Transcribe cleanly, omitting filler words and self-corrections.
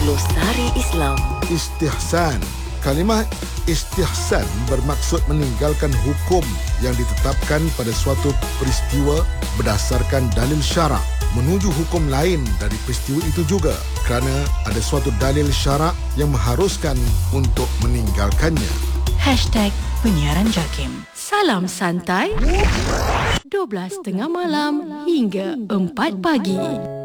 Glosari Islam. Istihsan. Kalimah istihsan bermaksud meninggalkan hukum yang ditetapkan pada suatu peristiwa berdasarkan dalil syarak menuju hukum lain dari peristiwa itu juga kerana ada suatu dalil syarak yang mengharuskan untuk meninggalkannya. #Penyiaran JAKIM. Salam santai. 12.30 malam hingga 4 pagi.